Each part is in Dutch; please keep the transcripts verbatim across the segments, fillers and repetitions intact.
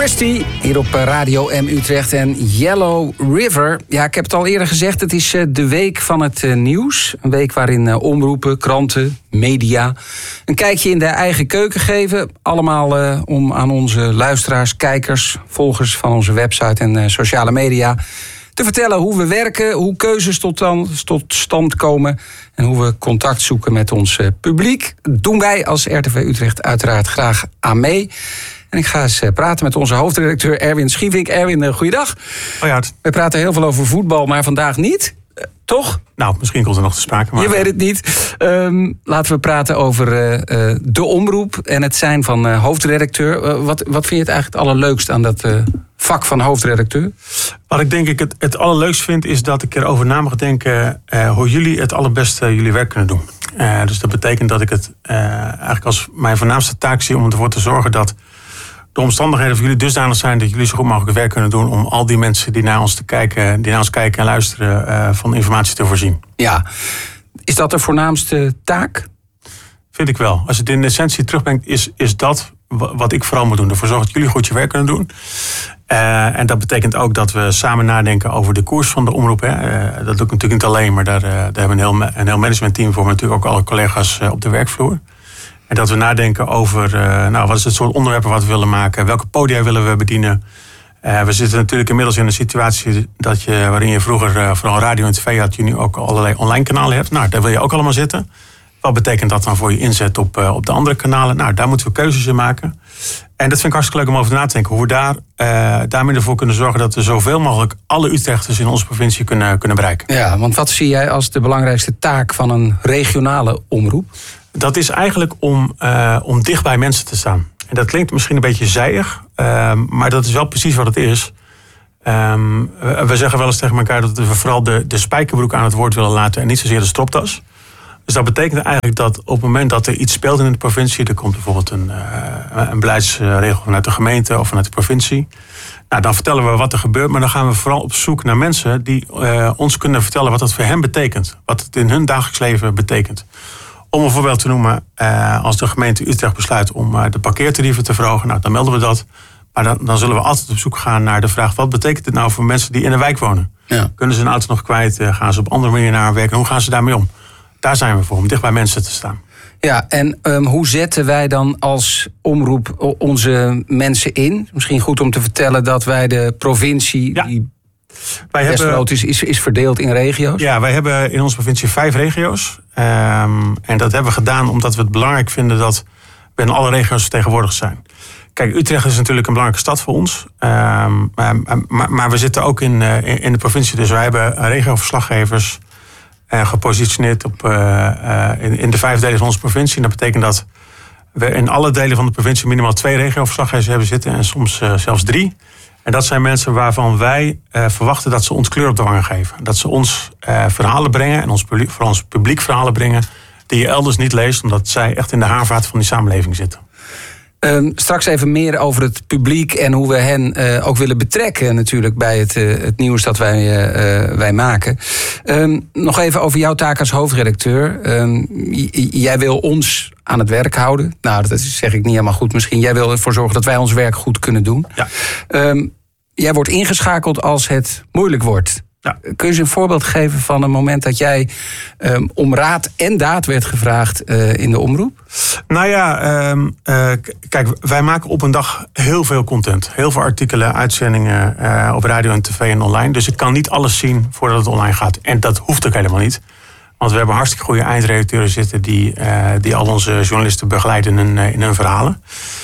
Christie, hier op Radio M Utrecht en Yellow River. Ja, ik heb het al eerder gezegd, het is de week van het nieuws. Een week waarin omroepen, kranten, media een kijkje in de eigen keuken geven. Allemaal uh, om aan onze luisteraars, kijkers, volgers van onze website en uh, sociale media te vertellen hoe we werken, hoe keuzes tot, dan, tot stand komen en hoe we contact zoeken met ons uh, publiek. Dat doen wij als R T V Utrecht uiteraard graag aan mee. En ik ga eens praten met onze hoofdredacteur Erwin Schievink. Erwin, uh, goeiedag. Oh ja. We praten heel veel over voetbal, maar vandaag niet. Uh, toch? Nou, misschien komt er nog te sprake. Maar... Je weet het niet. Um, laten we praten over uh, uh, de omroep en het zijn van uh, hoofdredacteur. Uh, wat, wat vind je het eigenlijk het allerleukst aan dat uh, vak van hoofdredacteur? Wat ik denk ik het, het allerleukst vind, is dat ik erover na mag denken uh, hoe jullie het allerbeste jullie werk kunnen doen. Uh, dus dat betekent dat ik het uh, eigenlijk als mijn voornaamste taak zie om ervoor te zorgen dat de omstandigheden voor jullie dusdanig zijn dat jullie zo goed mogelijk het werk kunnen doen om al die mensen die naar ons, te kijken, die naar ons kijken en luisteren uh, van informatie te voorzien. Ja, is dat de voornaamste taak? Vind ik wel. Als het in de essentie terugbrengt, is, is dat wat ik vooral moet doen. Ervoor zorgen dat jullie goed je werk kunnen doen. Uh, en dat betekent ook dat we samen nadenken over de koers van de omroep. Hè. Uh, dat doe ik natuurlijk niet alleen, maar daar, uh, daar hebben we een heel, een heel managementteam voor, maar natuurlijk ook alle collega's uh, op de werkvloer. En dat we nadenken over uh, nou, wat is het soort onderwerpen wat we willen maken. Welke podia willen we bedienen. Uh, we zitten natuurlijk inmiddels in een situatie dat je, waarin je vroeger uh, vooral radio en tv had. Je nu ook allerlei online kanalen hebt. Nou, daar wil je ook allemaal zitten. Wat betekent dat dan voor je inzet op, uh, op de andere kanalen? Nou, daar moeten we keuzes in maken. En dat vind ik hartstikke leuk om over na te denken. Hoe we daar, uh, daarmee ervoor kunnen zorgen dat we zoveel mogelijk alle Utrechters in onze provincie kunnen, kunnen bereiken. Ja, want wat zie jij als de belangrijkste taak van een regionale omroep? Dat is eigenlijk om, uh, om dicht bij mensen te staan. En dat klinkt misschien een beetje zijig, uh, maar dat is wel precies wat het is. Um, we zeggen wel eens tegen elkaar dat we vooral de, de spijkerbroek aan het woord willen laten en niet zozeer de stropdas. Dus dat betekent eigenlijk dat op het moment dat er iets speelt in de provincie, er komt bijvoorbeeld een, uh, een beleidsregel vanuit de gemeente of vanuit de provincie. Nou, dan vertellen we wat er gebeurt, maar dan gaan we vooral op zoek naar mensen die uh, ons kunnen vertellen wat dat voor hen betekent. Wat het in hun dagelijks leven betekent. Om een voorbeeld te noemen, uh, als de gemeente Utrecht besluit om uh, de parkeertarieven te verhogen, nou, dan melden we dat. Maar dan, dan zullen we altijd op zoek gaan naar de vraag, wat betekent dit nou voor mensen die in een wijk wonen? Ja. Kunnen ze een auto nog kwijt? Uh, gaan ze op andere manier naar hun werk? En hoe gaan ze daarmee om? Daar zijn we voor, om dicht bij mensen te staan. Ja, en um, hoe zetten wij dan als omroep onze mensen in? Misschien goed om te vertellen dat wij de provincie, ja. die wij best hebben, groot is, is, is verdeeld in regio's. Ja, wij hebben in onze provincie vijf regio's. Um, en dat hebben we gedaan omdat we het belangrijk vinden dat we in alle regio's vertegenwoordigd zijn. Kijk, Utrecht is natuurlijk een belangrijke stad voor ons. Um, maar, maar, maar we zitten ook in, uh, in de provincie, dus wij hebben regioverslaggevers Uh, gepositioneerd op, uh, uh, in, in de vijf delen van onze provincie. En dat betekent dat we in alle delen van de provincie minimaal twee regioverslaggevers hebben zitten en soms uh, zelfs drie. En dat zijn mensen waarvan wij uh, verwachten dat ze ons kleur op de wangen geven. Dat ze ons uh, verhalen brengen en ons publiek, voor ons publiek verhalen brengen die je elders niet leest, omdat zij echt in de haarvaart van die samenleving zitten. Um, straks even meer over het publiek en hoe we hen uh, ook willen betrekken natuurlijk bij het, uh, het nieuws dat wij, uh, wij maken. Um, nog even over jouw taak als hoofdredacteur. Um, j- jij wil ons aan het werk houden. Nou, dat zeg ik niet helemaal goed misschien. Jij wil ervoor zorgen dat wij ons werk goed kunnen doen. Ja. Um, jij wordt ingeschakeld als het moeilijk wordt. Ja. Kun je eens een voorbeeld geven van een moment dat jij um, om raad en daad werd gevraagd uh, in de omroep? Nou ja, um, uh, kijk, wij maken op een dag heel veel content. Heel veel artikelen, uitzendingen uh, op radio en tv en online. Dus ik kan niet alles zien voordat het online gaat. En dat hoeft ook helemaal niet. Want we hebben hartstikke goede eindredacteuren zitten die, uh, die al onze journalisten begeleiden in, uh, in hun verhalen.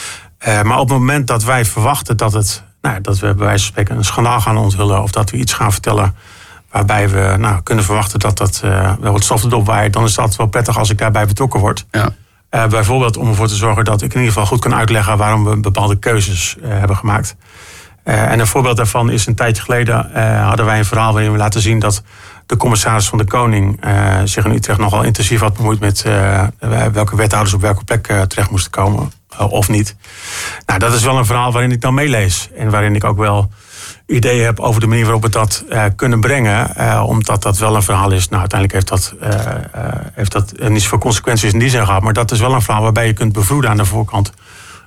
Uh, maar op het moment dat wij verwachten dat het... Nou, dat we bij wijze van spreken een schandaal gaan onthullen of dat we iets gaan vertellen waarbij we nou, kunnen verwachten dat dat uh, wel wat stof erop waait, dan is dat wel prettig als ik daarbij betrokken word. Ja. Uh, bijvoorbeeld om ervoor te zorgen dat ik in ieder geval goed kan uitleggen waarom we bepaalde keuzes uh, hebben gemaakt. Uh, en een voorbeeld daarvan is een tijdje geleden uh, hadden wij een verhaal waarin we laten zien dat de commissaris van de Koning uh, zich in Utrecht nogal intensief had bemoeid met uh, welke wethouders op welke plek uh, terecht moesten komen. Of niet. Nou, dat is wel een verhaal waarin ik dan meelees. En waarin ik ook wel ideeën heb over de manier waarop we dat uh, kunnen brengen. Uh, omdat dat wel een verhaal is. Nou, uiteindelijk heeft dat, uh, uh, heeft dat niet zoveel consequenties in die zin gehad. Maar dat is wel een verhaal waarbij je kunt bevroeden aan de voorkant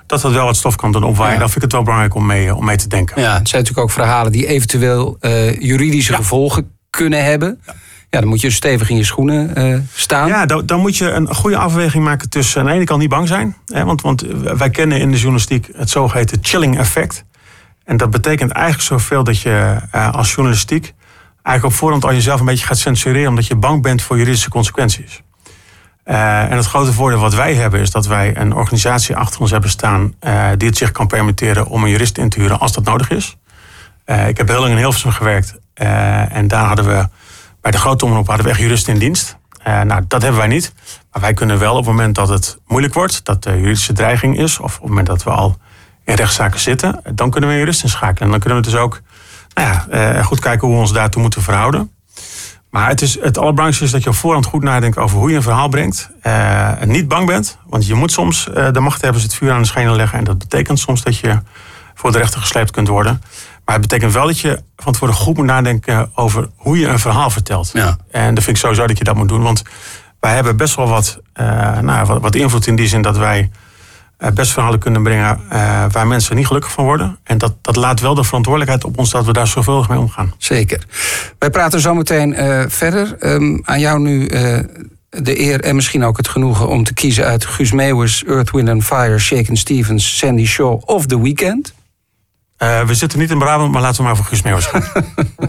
dat dat wel wat stof kan doen opwaaien. Ja. Dan vind ik het wel belangrijk om mee, om mee te denken. Ja, het zijn natuurlijk ook verhalen die eventueel uh, juridische ja. gevolgen kunnen hebben. Ja. Ja, dan moet je stevig in je schoenen uh, staan. Ja, dan, dan moet je een goede afweging maken tussen aan de ene kant niet bang zijn. Hè, want, want wij kennen in de journalistiek het zogeheten chilling effect. En dat betekent eigenlijk zoveel dat je uh, als journalistiek eigenlijk op voorhand al jezelf een beetje gaat censureren omdat je bang bent voor juridische consequenties. Uh, en het grote voordeel wat wij hebben is dat wij een organisatie achter ons hebben staan uh, die het zich kan permitteren om een jurist in te huren als dat nodig is. Uh, ik heb heel lang in Hilversum gewerkt uh, en daar hadden we bij de grote omroep hadden we echt juristen in dienst. Uh, nou, dat hebben wij niet. Maar wij kunnen wel op het moment dat het moeilijk wordt, dat de juridische dreiging is, of op het moment dat we al in rechtszaken zitten, dan kunnen we een jurist inschakelen. En dan kunnen we dus ook nou ja, uh, goed kijken hoe we ons daartoe moeten verhouden. Maar het, is, het allerbelangrijkste is dat je op voorhand goed nadenkt over hoe je een verhaal brengt. Uh, en niet bang bent, want je moet soms uh, de machthebbers het vuur aan de schenen leggen. En dat betekent soms dat je voor de rechter gesleept kunt worden. Maar het betekent wel dat je van tevoren goed moet nadenken over hoe je een verhaal vertelt. Ja. En dat vind ik sowieso dat je dat moet doen. Want wij hebben best wel wat, uh, nou, wat, wat invloed in die zin dat wij uh, best verhalen kunnen brengen uh, waar mensen niet gelukkig van worden. En dat, dat laat wel de verantwoordelijkheid op ons dat we daar zorgvuldig mee omgaan. Zeker. Wij praten zo meteen uh, verder. Um, aan jou nu uh, de eer en misschien ook het genoegen om te kiezen uit Guus Meeuwis, Earth, Wind and Fire, Shakin' Stevens, Sandy Shaw of The Weeknd. Uh, we zitten niet in Brabant, maar laten we maar voor Guus Meeuwis gaan.